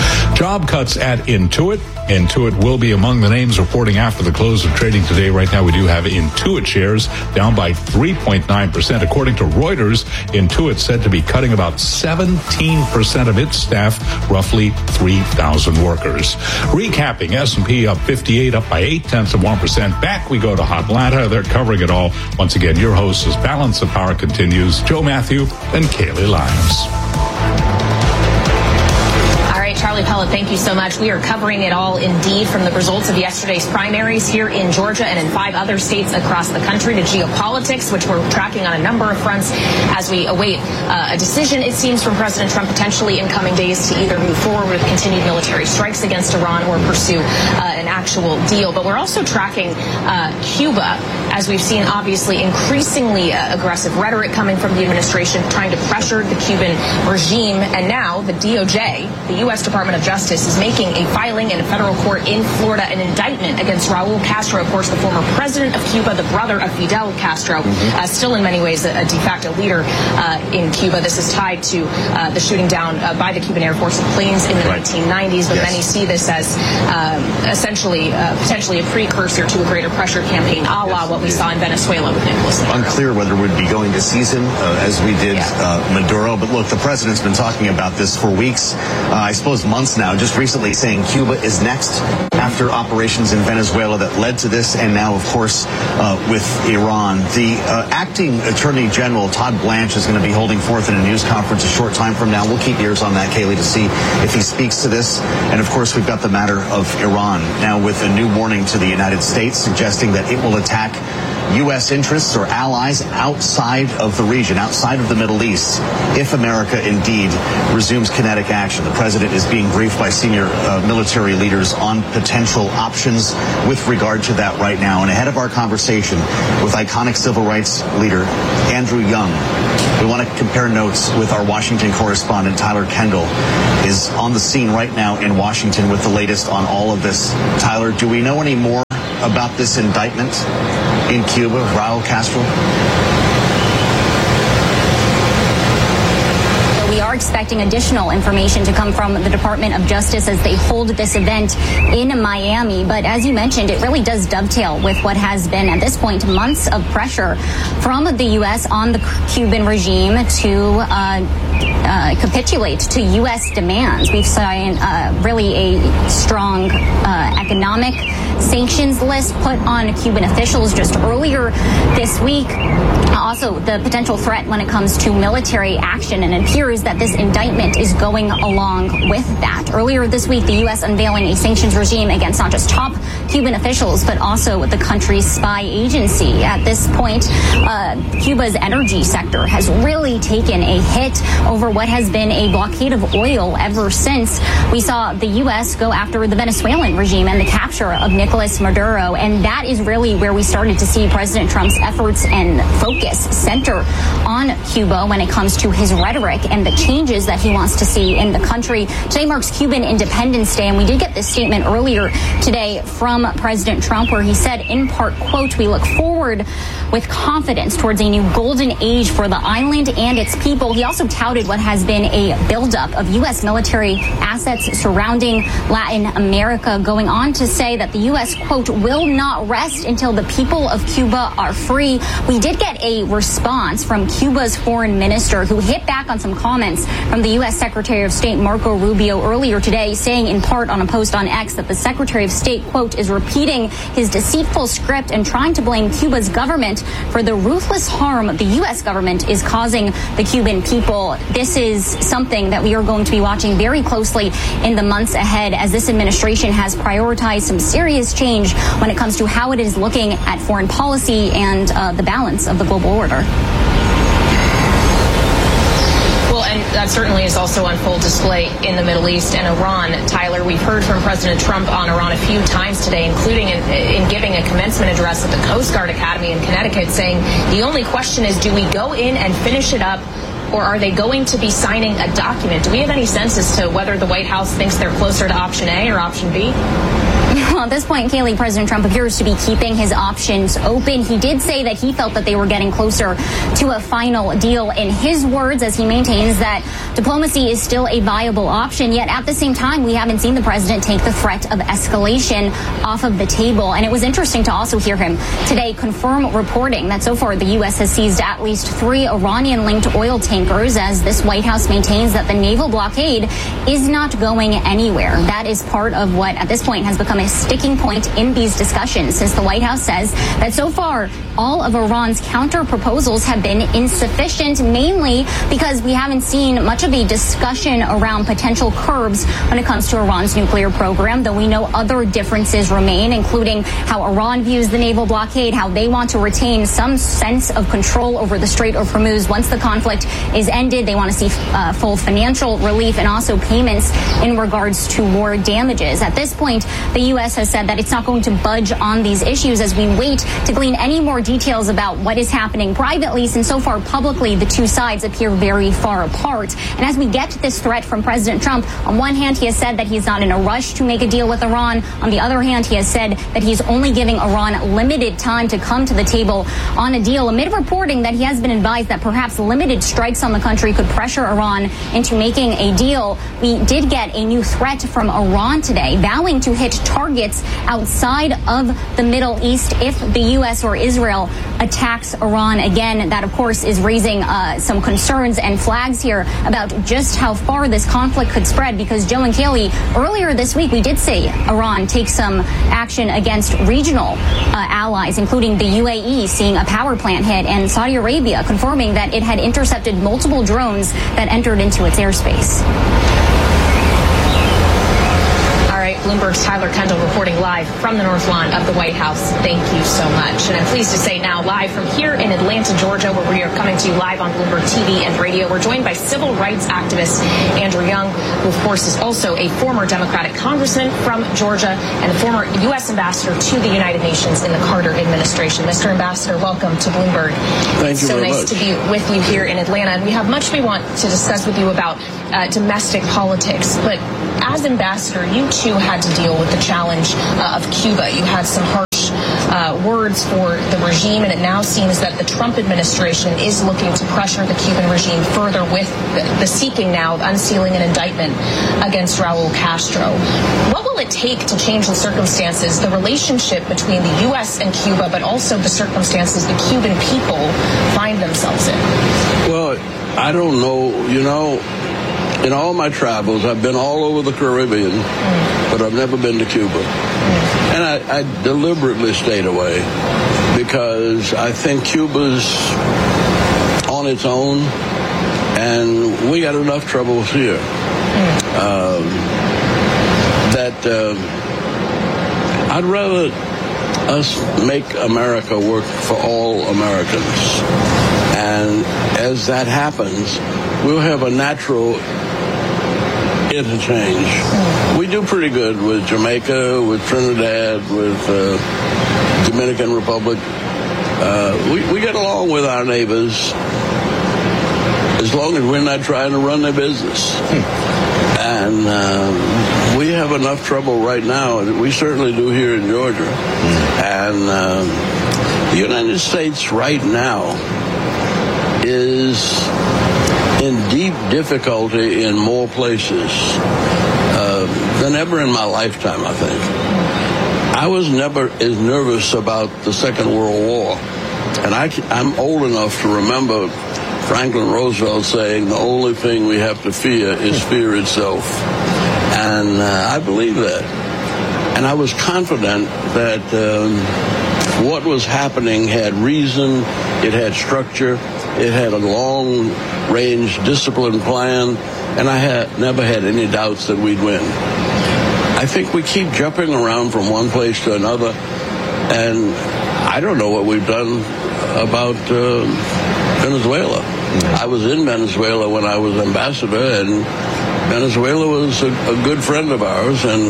Job cuts at Intuit. Intuit will be among the names reporting after the close of trading today. Right now, we do have Intuit shares down by three point nine percent. According to Reuters, Intuit said to be cutting about seventeen percent of its staff, roughly three thousand workers. Recapping, S and P up fifty-eight, up by eight tenths of one percent. Back we go to Hotlanta. They're covering it all. Once again, your host, as Balance of Power continues, Joe Matthew and Kaylee Lyons. Charlie Pellet, thank you so much. We are covering it all indeed, from the results of yesterday's primaries here in Georgia and in five other states across the country to geopolitics, which we're tracking on a number of fronts as we await uh, a decision, it seems, from President Trump potentially in coming days to either move forward with continued military strikes against Iran or pursue uh, an actual deal. But we're also tracking uh, Cuba, as we've seen obviously increasingly uh, aggressive rhetoric coming from the administration trying to pressure the Cuban regime. And now the D O J, the U S Department of Justice, is making a filing in a federal court in Florida, an indictment against Raul Castro, of course, the former president of Cuba, the brother of Fidel Castro, mm-hmm. uh, still in many ways a, a de facto leader uh, in Cuba. This is tied to uh, the shooting down uh, by the Cuban Air Force of planes in the right. nineteen nineties, but yes. many see this as um, essentially uh, potentially a precursor to a greater pressure campaign, a la yes. what we saw in Venezuela with Nicolas Maduro. Unclear whether we'd be going to seize him uh, as we did yeah. uh, Maduro, but look, the president's been talking about this for weeks. Uh, I suppose those months now, just recently saying Cuba is next after operations in Venezuela that led to this, and now, of course, uh, with Iran. The uh, acting Attorney General, Todd Blanche, is going to be holding forth in a news conference a short time from now. We'll keep ears on that, Kaylee, to see if he speaks to this. And, of course, we've got the matter of Iran now with a new warning to the United States, suggesting that it will attack U S interests or allies outside of the region, outside of the Middle East, if America indeed resumes kinetic action. The president is being briefed by senior uh, military leaders on potential options with regard to that right now. And ahead of our conversation with iconic civil rights leader Andrew Young, we want to compare notes with our Washington correspondent. Tyler Kendall is on the scene right now in Washington with the latest on all of this. Tyler, do we know any more about this indictment in Cuba, Raul Castro? We are expecting additional information to come from the Department of Justice as they hold this event in Miami. But as you mentioned, it really does dovetail with what has been, at this point, months of pressure from the U S on the Cuban regime to uh, uh, capitulate to U S demands. We've seen uh, really a strong uh, economic sanctions list put on Cuban officials just earlier this week. Also, the potential threat when it comes to military action, and it appears that this indictment is going along with that. Earlier this week, the U S unveiling a sanctions regime against not just top Cuban officials, but also the country's spy agency. At this point, uh, Cuba's energy sector has really taken a hit over what has been a blockade of oil ever since we saw the U S go after the Venezuelan regime and the capture of Nicolas Maduro. And that is really where we started to see President Trump's efforts and focus center on Cuba when it comes to his rhetoric and the changes that he wants to see in the country. Today marks Cuban Independence Day, and we did get this statement earlier today from President Trump where he said, in part, quote, "We look forward with confidence towards a new golden age for the island and its people." He also touted what has been a buildup of U S military assets surrounding Latin America, going on to say that the U S, quote, "will not rest until the people of Cuba are free." We did get a response from Cuba's foreign minister, who hit back on some comments from the U S Secretary of State Marco Rubio earlier today, saying in part on a post on X that the Secretary of State, quote, "is repeating his deceitful script and trying to blame Cuba's government for the ruthless harm the U S government is causing the Cuban people." This is something that we are going to be watching very closely in the months ahead, as this administration has prioritized some serious change when it comes to how it is looking at foreign policy and uh, the balance of the global order. Well, and that certainly is also on full display in the Middle East and Iran. Tyler, we've heard from President Trump on Iran a few times today, including in, in giving a commencement address at the Coast Guard Academy in Connecticut, saying the only question is, do we go in and finish it up, or are they going to be signing a document? Do we have any sense as to whether the White House thinks they're closer to option A or option B? Well, at this point, Kaylee, President Trump appears to be keeping his options open. He did say that he felt that they were getting closer to a final deal in his words, as he maintains that diplomacy is still a viable option. Yet at the same time, we haven't seen the president take the threat of escalation off of the table. And it was interesting to also hear him today confirm reporting that so far the U S has seized at least three Iranian-linked oil tankers, as this White House maintains that the naval blockade is not going anywhere. That is part of what at this point has become a sticking point in these discussions, since the White House says that so far all of Iran's counter proposals have been insufficient, mainly because we haven't seen much of a discussion around potential curbs when it comes to Iran's nuclear program, though we know other differences remain, including how Iran views the naval blockade, how they want to retain some sense of control over the Strait of Hormuz once the conflict is ended. They want to see uh, full financial relief and also payments in regards to war damages. At this point, the U S has said that it's not going to budge on these issues as we wait to glean any more details about what is happening privately, since so far publicly the two sides appear very far apart. And as we get this threat from President Trump, on one hand he has said that he's not in a rush to make a deal with Iran. On the other hand, he has said that he's only giving Iran limited time to come to the table on a deal, amid reporting that he has been advised that perhaps limited strikes on the country could pressure Iran into making a deal. We did get a new threat from Iran today, vowing to hit targets targets outside of the Middle East if the U S or Israel attacks Iran. Again, that, of course, is raising uh, some concerns and flags here about just how far this conflict could spread, because Joe and Kaylee, earlier this week, we did see Iran take some action against regional uh, allies, including the U A E seeing a power plant hit, and Saudi Arabia confirming that it had intercepted multiple drones that entered into its airspace. Bloomberg's Tyler Kendall reporting live from the North Lawn of the White House. Thank you so much. And I'm pleased to say now live from here in Atlanta, Georgia, where we are coming to you live on Bloomberg T V and radio. We're joined by civil rights activist Andrew Young, who, of course, is also a former Democratic congressman from Georgia and a former U S ambassador to the United Nations in the Carter administration. Mister Ambassador, welcome to Bloomberg. Thank you so very nice much. to be with you here in Atlanta. And we have much we want to discuss with you about uh, domestic politics. But as ambassador, you too had to deal with the challenge uh, of Cuba. You had some harsh uh, words for the regime, and it now seems that the Trump administration is looking to pressure the Cuban regime further with the, the seeking now of unsealing an indictment against Raul Castro. What will it take to change the circumstances, the relationship between the U S and Cuba, but also the circumstances the Cuban people find themselves in? Well, I don't know. You know, in all my travels, I've been all over the Caribbean, mm. but I've never been to Cuba. Mm. And I, I deliberately stayed away because I think Cuba's on its own, and we got enough troubles here. Mm. Um, that uh, I'd rather us make America work for all Americans. And as that happens, we'll have a natural interchange. Mm. We do pretty good with Jamaica, with Trinidad, with uh, Dominican Republic. Uh, we, we get along with our neighbors as long as we're not trying to run their business. Mm. And uh, we have enough trouble right now. We certainly do here in Georgia. Mm. And uh, the United States right now is in deep difficulty in more places uh, than ever in my lifetime, I think. I was never as nervous about the Second World War. And I, I'm old enough to remember Franklin Roosevelt saying the only thing we have to fear is fear itself. And uh, I believe that. And I was confident that um, what was happening had reason, it had structure, it had a long-range discipline plan, and I had never had any doubts that we'd win. I think we keep jumping around from one place to another, and I don't know what we've done about uh, Venezuela. Mm-hmm. I was in Venezuela when I was ambassador, and Venezuela was a, a good friend of ours, and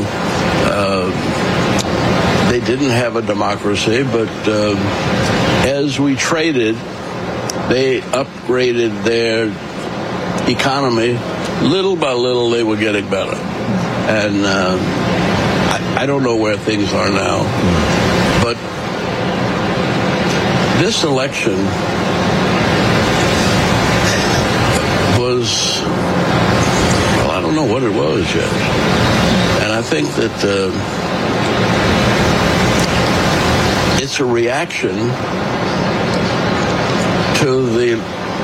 uh, they didn't have a democracy, but uh, as we traded, they upgraded their economy. Little by little, they were getting better. And uh, I, I don't know where things are now. But this election was, well, I don't know what it was yet. And I think that uh, it's a reaction to the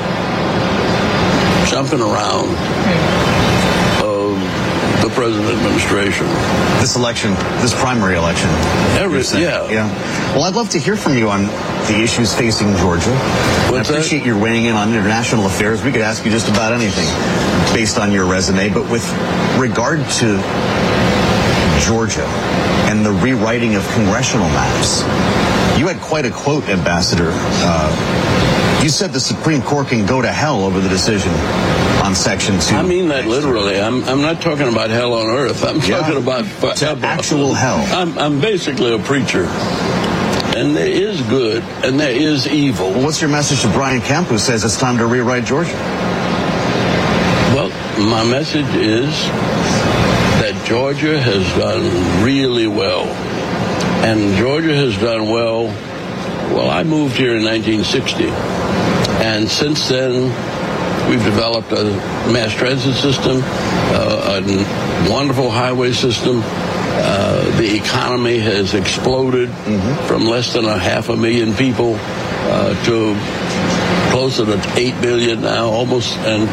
jumping around of the present administration. This election, this primary election. Every, yeah. Yeah. Well, I'd love to hear from you on the issues facing Georgia. I appreciate that? Your weighing in on international affairs. We could ask you just about anything based on your resume, but with regard to Georgia and the rewriting of congressional maps, you had quite a quote, Ambassador. Uh, you said the Supreme Court can go to hell over the decision on Section two. I mean that literally. I'm I'm not talking about hell on earth. I'm yeah. talking about forever. Actual hell. I'm, I'm basically a preacher. And there is good, and there is evil. Well, what's your message to Brian Kemp, who says it's time to rewrite Georgia? Well, my message is that Georgia has done really well. And Georgia has done well. Well, I moved here in nineteen sixty. And since then, we've developed a mass transit system, uh, a wonderful highway system. Uh, the economy has exploded mm-hmm. from less than a half a million people uh, to closer to eight million now, almost. And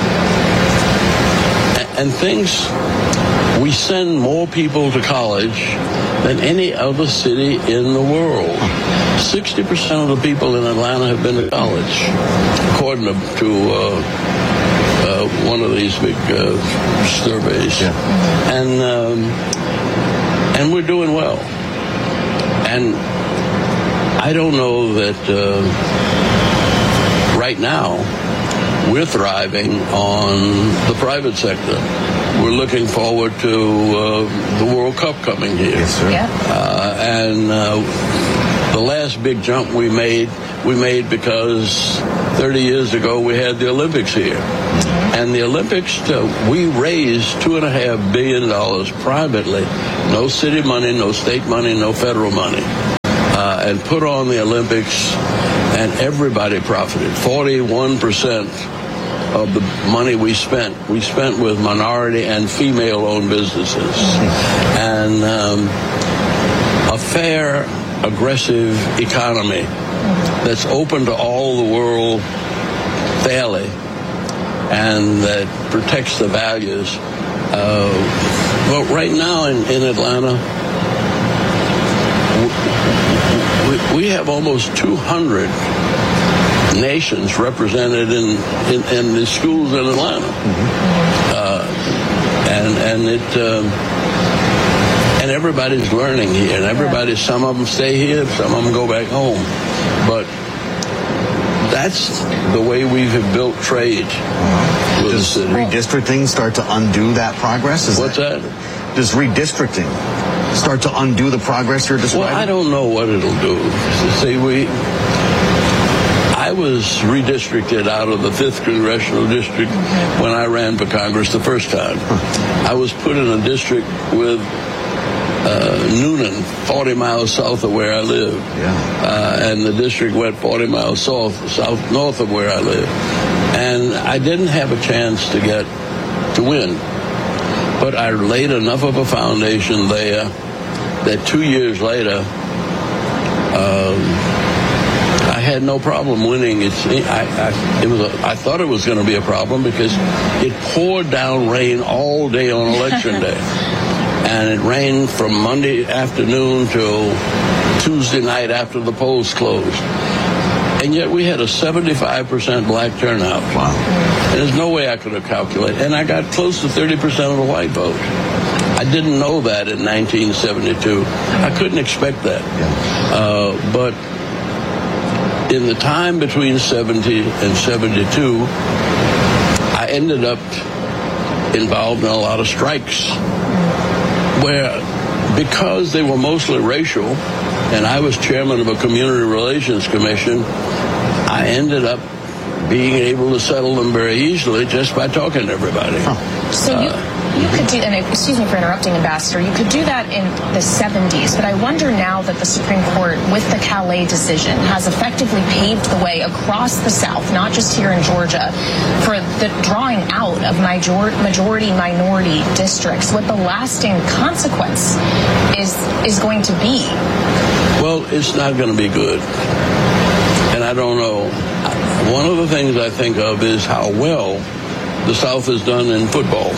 and things, we send more people to college than any other city in the world. sixty percent of the people in Atlanta have been to college, according to, to uh, uh, one of these big uh, surveys. Yeah. And um, and we're doing well. And I don't know that uh, right now we're thriving on the private sector. We're looking forward to uh, the World Cup coming here. Yes, sir. Yeah. Uh, and uh, the last big jump we made, we made because thirty years ago we had the Olympics here. Mm-hmm. And the Olympics, uh, we raised two and a half billion dollars privately. No city money, no state money, no federal money. Uh, and put on the Olympics, and everybody profited. forty-one percent of the money we spent, we spent with minority and female-owned businesses. And um, a fair, aggressive economy that's open to all the world fairly and that protects the values. Uh, but right now in, in Atlanta, we, we have almost two hundred nations represented in, in, in the schools in Atlanta. Mm-hmm. Uh, and and it um, and everybody's learning here, and everybody, some of them stay here, some of them go back home. But that's the way we have built trade. Uh-huh. With Does the city. Redistricting start to undo that progress? Is What's that? that? Does redistricting start to undo the progress you're describing? Well, I don't know what it'll do. See, we... I was redistricted out of the fifth Congressional District when I ran for Congress the first time. I was put in a district with uh, Noonan, forty miles south of where I live. Yeah. Uh, and the district went forty miles south, south, north of where I live. And I didn't have a chance to get, to win. But I laid enough of a foundation there that two years later, um, I had no problem winning. It's, I, I, it was a, I thought it was going to be a problem because it poured down rain all day on election day. And it rained from Monday afternoon till Tuesday night after the polls closed. And yet we had a seventy-five percent black turnout. Wow. And there's no way I could have calculated. And I got close to thirty percent of the white vote. I didn't know that in nineteen seventy-two. I couldn't expect that. Yeah. Uh, but in the time between seventy and seventy-two, I ended up involved in a lot of strikes where, because they were mostly racial, and I was chairman of a community relations commission, I ended up being able to settle them very easily just by talking to everybody. Huh. So you, you could do, and excuse me for interrupting, Ambassador, you could do that in the seventies, but I wonder now that the Supreme Court, with the Calais decision, has effectively paved the way across the South, not just here in Georgia, for the drawing out of major, majority-minority districts, what the lasting consequence is is going to be. Well, it's not going to be good. And I don't know. One of the things I think of is how well the South has done in football.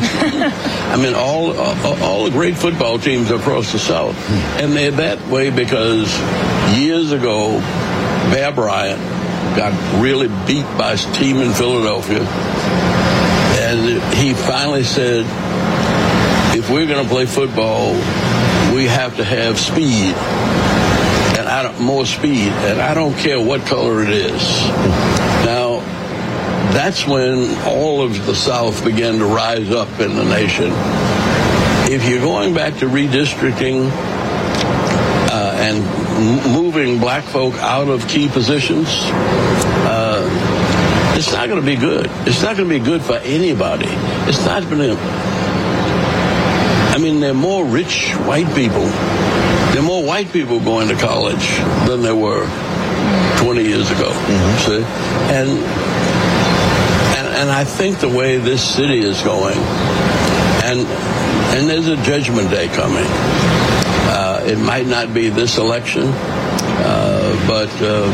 I mean, all, all all the great football teams across the South. And they're that way because years ago, Bear Bryant got really beat by his team in Philadelphia. And he finally said, if we're going to play football, we have to have speed. And I don't, more speed. And I don't care what color it is. Now, that's when all of the South began to rise up in the nation. If you're going back to redistricting uh, and m- moving black folk out of key positions, uh, it's not going to be good. It's not going to be good for anybody. It's not going to... I mean, there are more rich white people. There are more white people going to college than there were twenty years ago. Mm-hmm. See? And, and and I think the way this city is going, and And there's a judgment day coming. Uh, it might not be this election, uh, but uh,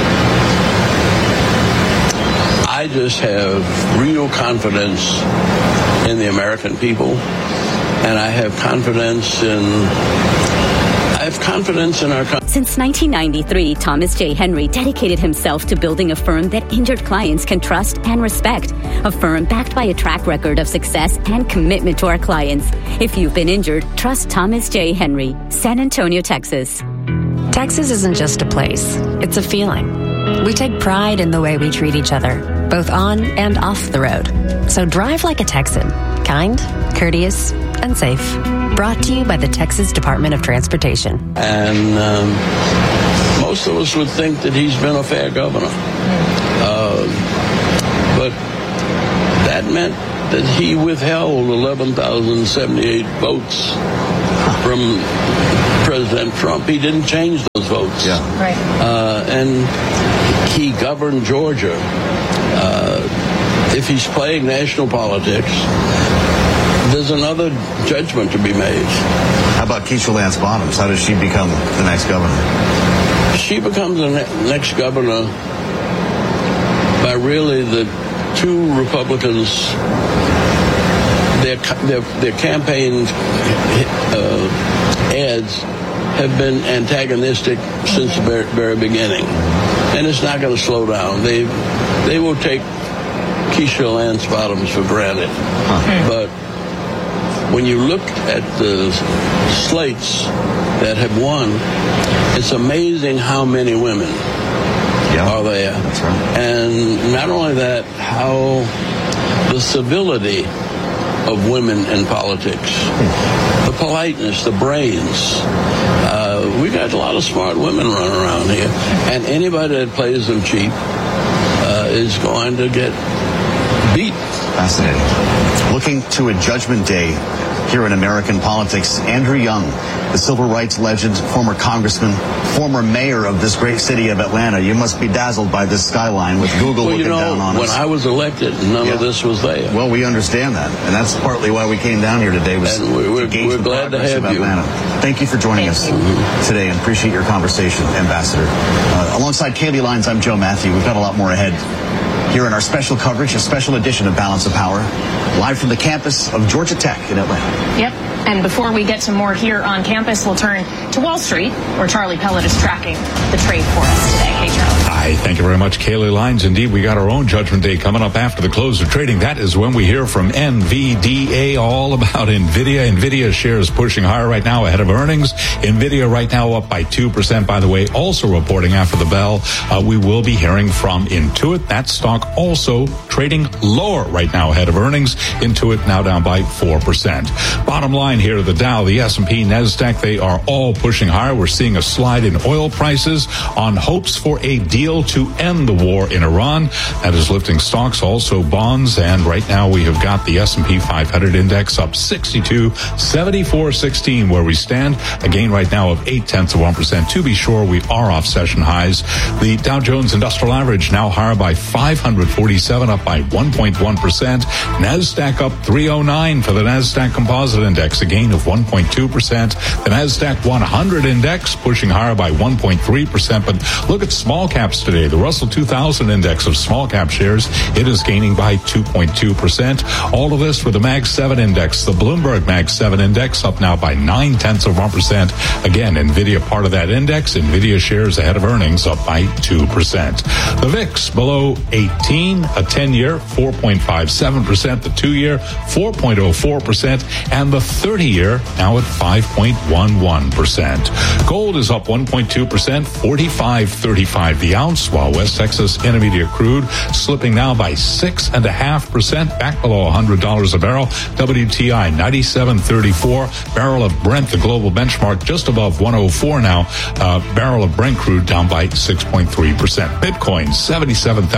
I just have real confidence in the American people, and I have confidence in I have confidence in our country. Since nineteen ninety-three, Thomas J. Henry dedicated himself to building a firm that injured clients can trust and respect. A firm backed by a track record of success and commitment to our clients. If you've been injured, trust Thomas J. Henry, San Antonio, Texas. Texas isn't just a place, it's a feeling. We take pride in the way we treat each other, both on and off the road. So drive like a Texan, kind, courteous, and safe. Brought to you by the Texas Department of Transportation. And um, most of us would think that he's been a fair governor. Uh, but that meant that he withheld eleven thousand seventy-eight votes from President Trump. He didn't change those votes. Yeah. Right. Uh, and he governed Georgia. Uh, if he's playing national politics, there's another judgment to be made. How about Keisha Lance Bottoms? How does she become the next governor? She becomes the ne- next governor by really the two Republicans, their their, their campaign uh, ads have been antagonistic since the very, very beginning. And it's not going to slow down. They, they will take Keisha Lance Bottoms for granted. Huh. But when you look at the slates that have won, it's amazing how many women yeah, are there. That's right. And not only that, how the civility of women in politics, the politeness, the brains. Uh, we got a lot of smart women running around here, and anybody that plays them cheap uh, is going to get beat. Fascinating. Looking to a judgment day here in American politics, Andrew Young, the civil rights legend, former congressman, former mayor of this great city of Atlanta. You must be dazzled by this skyline with Google well, looking you know, down on when us. When I was elected, none yeah. of this was there. Well, we understand that, and that's partly why we came down here today. Was and we're, we're, we're glad to have you. Atlanta. Thank you for joining Thank us you. today, and appreciate your conversation, Ambassador. Uh, alongside Kaylee Lyons, I'm Joe Matthew. We've got a lot more ahead here in our special coverage, a special edition of Balance of Power, live from the campus of Georgia Tech in Atlanta. Yep. And before we get to more here on campus, we'll turn to Wall Street, where Charlie Pellet is tracking the trade for us today. Hey, Charlie. Hi, thank you very much, Kaylee Lyons. Indeed, we got our own Judgment Day coming up after the close of trading. That is when we hear from N V D A all about NVIDIA. NVIDIA shares pushing higher right now ahead of earnings. NVIDIA right now up by two percent, by the way, also reporting after the bell. Uh, we will be hearing from Intuit. That stock also trading lower right now ahead of earnings. Intuit now down by four percent. Bottom line here, the Dow, the S and P, NASDAQ, they are all pushing higher. We're seeing a slide in oil prices on hopes for a deal to end the war in Iran. That is lifting stocks, also bonds, and right now we have got the S and P five hundred index up sixty-two, seventy-four sixteen where we stand. A gain right now of eight tenths of one percent. To be sure, we are off session highs. The Dow Jones Industrial Average now higher by five hundred forty-seven, up by one point one percent. NASDAQ up three oh nine for the NASDAQ Composite Index, a gain of one point two percent. The NASDAQ one hundred Index pushing higher by one point three percent. But look at small caps today. The Russell two thousand Index of small cap shares, it is gaining by two point two percent. All of this for the Mag seven Index. The Bloomberg Mag seven Index up now by nine tenths of one percent. Again, NVIDIA part of that index. NVIDIA shares ahead of earnings up by two percent. The V I X below eighteen, a ten-year four point five seven percent. The two-year four point oh four percent. And the thirty-year now at five point one one percent. Gold is up one point two percent, forty-five thirty-five the ounce, while West Texas Intermediate crude slipping now by six point five percent, back below one hundred dollars a barrel. W T I ninety-seven thirty-four. Barrel of Brent, the global benchmark, just above one oh four now. Uh, barrel of Brent crude down by six point three percent. Bitcoin seventy-seven thousand four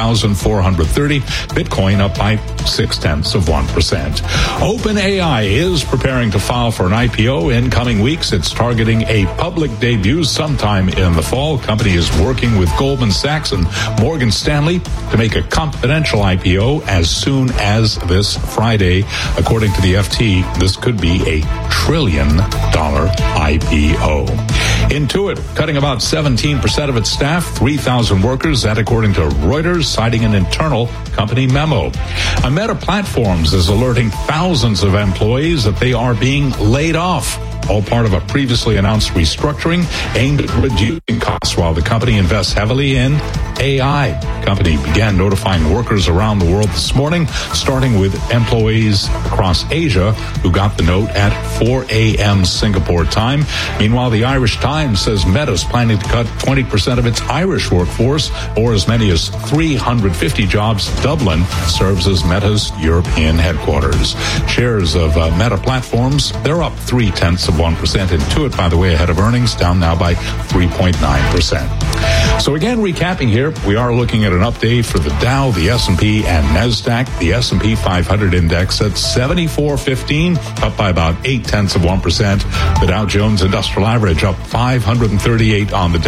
four hundred thirty. Bitcoin up by six tenths of one percent. OpenAI is preparing to file for an I P O in coming weeks. It's targeting a public debut sometime in the fall. Company is working with Goldman Sachs and Morgan Stanley to make a confidential I P O as soon as this Friday. According to the F T, this could be a trillion dollar I P O. Intuit cutting about seventeen percent of its staff, three thousand workers, that according to Reuters, citing an internal company memo. A Meta Platforms is alerting thousands of employees that they are being laid off. All part of a previously announced restructuring aimed at reducing costs while the company invests heavily in A I. The company began notifying workers around the world this morning, starting with employees across Asia who got the note at four a.m. Singapore time. Meanwhile, the Irish Times says Meta is planning to cut twenty percent of its Irish workforce, or as many as three hundred fifty jobs. Dublin serves as Meta's European headquarters. Shares of uh, Meta Platforms, they're up three-tenths of one percent. Intuit, by the way, ahead of earnings, down now by three point nine percent. So again, recapping here, we are looking at an update for the Dow, the S and P, and NASDAQ. The S and P five hundred index at seventy-four fifteen, up by about eight tenths of one percent. The Dow Jones Industrial Average up five hundred thirty-eight on the Dow.